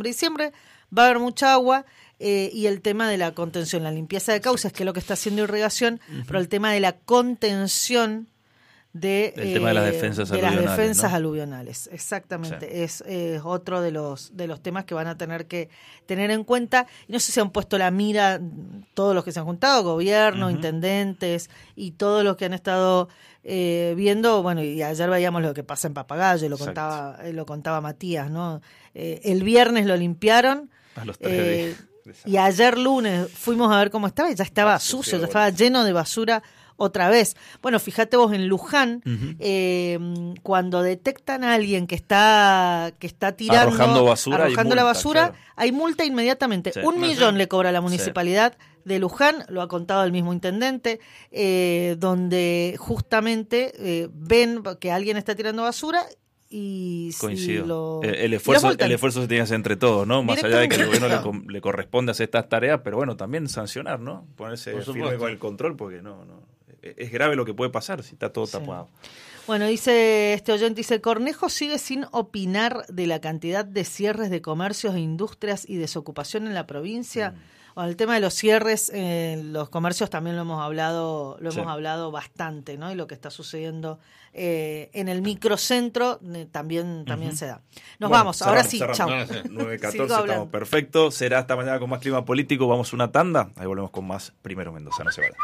noviembre, diciembre, va a haber mucha agua. Y el tema de la contención, la limpieza de cauces, que es lo que está haciendo irrigación, pero el tema de la contención el tema de las defensas aluvionales. Las defensas, ¿no? aluvionales, exactamente. Sí. Es otro de los temas que van a tener que tener en cuenta. Y no sé si han puesto la mira todos los que se han juntado, gobierno, intendentes y todos los que han estado viendo. Bueno, y ayer veíamos lo que pasa en Papagayo, lo contaba Matías, ¿no? El viernes lo limpiaron. A los 3 días. Y ayer lunes fuimos a ver cómo estaba y ya estaba sucio, ya estaba lleno de basura otra vez. Bueno, fíjate vos, en Luján, cuando detectan a alguien que está tirando, arrojando la basura, claro, hay multa inmediatamente. Sí. 1 millón le cobra la municipalidad de Luján, lo ha contado el mismo intendente, donde justamente ven que alguien está tirando basura. Y coincido. El esfuerzo se tiene que hacer entre todos, ¿no? Más allá de que al gobierno le corresponde hacer estas tareas, pero bueno, también sancionar, ¿no? Ponerse firme con el control, porque no es grave lo que puede pasar si está todo tapado. Bueno, dice este oyente, Cornejo sigue sin opinar de la cantidad de cierres de comercios e industrias y desocupación en la provincia. Bueno, el tema de los cierres, los comercios también lo hemos hablado bastante, ¿no? Y lo que está sucediendo en el microcentro también se da. Nos vamos, ahora sí, chao. 9:14, estamos perfectos. Será hasta mañana con más clima político. Vamos a una tanda. Ahí volvemos con más Primero Mendoza. No se vayan.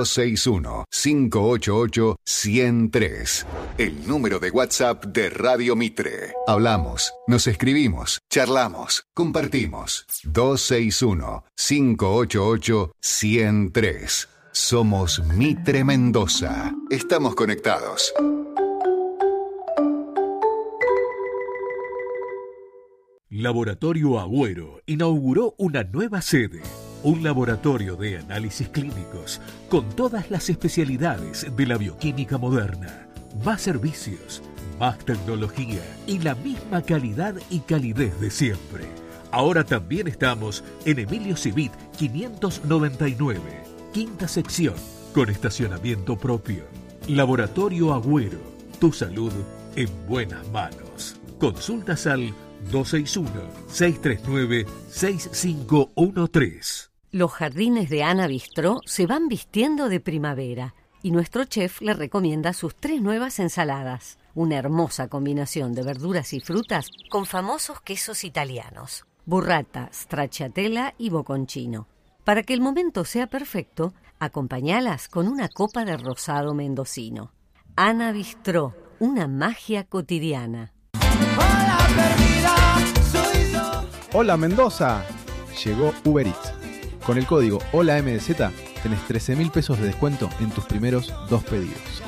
261-588-103. El número de WhatsApp de Radio Mitre. Hablamos, nos escribimos, charlamos, compartimos. 261-588-103. Somos Mitre Mendoza. Estamos conectados. Laboratorio Agüero inauguró una nueva sede. Un laboratorio de análisis clínicos con todas las especialidades de la bioquímica moderna. Más servicios, más tecnología y la misma calidad y calidez de siempre. Ahora también estamos en Emilio Civit 599, quinta sección, con estacionamiento propio. Laboratorio Agüero, tu salud en buenas manos. Consultas al 261-639-6513. Los jardines de Ana Bistró se van vistiendo de primavera y nuestro chef le recomienda sus 3 nuevas ensaladas. Una hermosa combinación de verduras y frutas con famosos quesos italianos. Burrata, stracciatella y bocconcino. Para que el momento sea perfecto, acompáñalas con una copa de rosado mendocino. Ana Bistró, una magia cotidiana. Hola Mendoza, llegó Uber Eats. Con el código HOLAMDZ tenés 13.000 pesos de descuento en tus primeros 2 pedidos.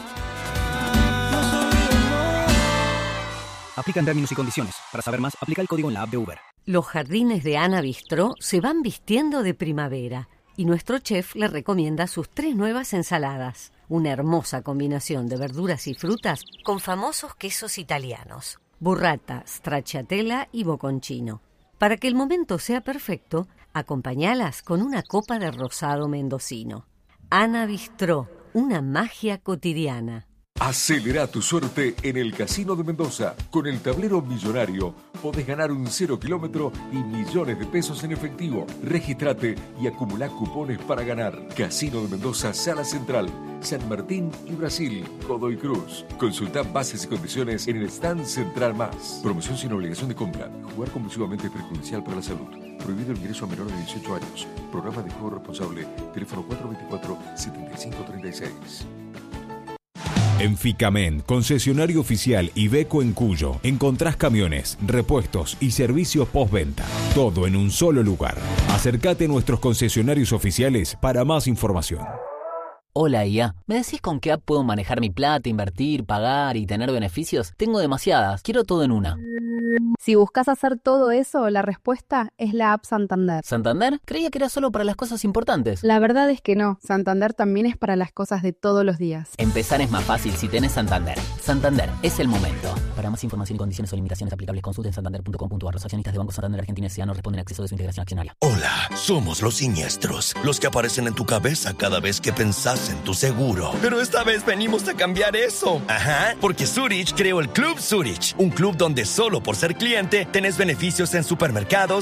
Aplican términos y condiciones. Para saber más, aplica el código en la app de Uber. Los jardines de Ana Bistró se van vistiendo de primavera y nuestro chef le recomienda sus 3 nuevas ensaladas. Una hermosa combinación de verduras y frutas con famosos quesos italianos. Burrata, stracciatella y bocconcino. Para que el momento sea perfecto, acompáñalas con una copa de rosado mendocino. Ana Bistró, una magia cotidiana. Acelera tu suerte en el Casino de Mendoza. Con el tablero millonario podés ganar un 0 kilómetro y millones de pesos en efectivo. Regístrate y acumulá cupones para ganar. Casino de Mendoza, Sala Central, San Martín y Brasil, Godoy Cruz. Consultá bases y condiciones en el stand Central Más. Promoción sin obligación de compra. Jugar compulsivamente es perjudicial para la salud. Prohibido el ingreso a menores de 18 años. Programa de juego responsable. Teléfono 424-7536. En Ficamen, concesionario oficial Iveco en Cuyo, encontrás camiones, repuestos y servicios postventa. Todo en un solo lugar. Acércate a nuestros concesionarios oficiales para más información. Hola IA, ¿me decís con qué app puedo manejar mi plata, invertir, pagar y tener beneficios? Tengo demasiadas, quiero todo en una. Si buscas hacer todo eso, la respuesta es la app Santander. ¿Santander? Creía que era solo para las cosas importantes. La verdad es que no, Santander también es para las cosas de todos los días. Empezar es más fácil si tenés Santander. Santander, es el momento. Para más información y condiciones o limitaciones aplicables, consulten santander.com.ar. Los accionistas de Banco Santander Argentina S.A. no responden a exceso de su integración accionaria. Hola, somos los siniestros, los que aparecen en tu cabeza cada vez que pensás en tu seguro. Pero esta vez venimos a cambiar eso. Ajá, porque Zurich creó el Club Zurich, un club donde solo por ser cliente tenés beneficios en supermercados,